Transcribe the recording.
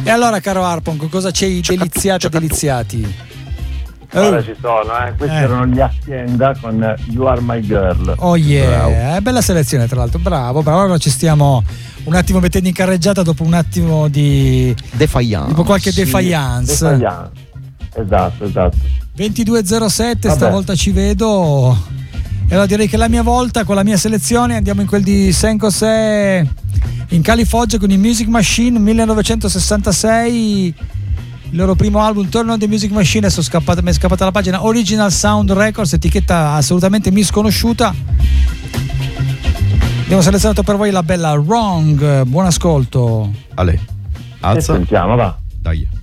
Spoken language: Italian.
E allora, caro Harpon, con cosa ci hai deliziati? Ora ci sono, questi erano gli Hacienda con You Are My Girl. Oh yeah, Bravo. Bella selezione tra l'altro, bravo. Ora ci stiamo un attimo mettendo in carreggiata dopo un attimo di defiance, tipo qualche defiance. Esatto. 22:07, stavolta ci vedo. E allora direi che la mia volta, con la mia selezione, andiamo in quel di San José in California con i Music Machine 1966. Il loro primo album, Turn on the Music Machine. Adesso mi è scappata la pagina, Original Sound Records, etichetta assolutamente misconosciuta. Abbiamo selezionato per voi la bella Wrong. Buon ascolto. Ale, alza. Sentiamo, va. Dai.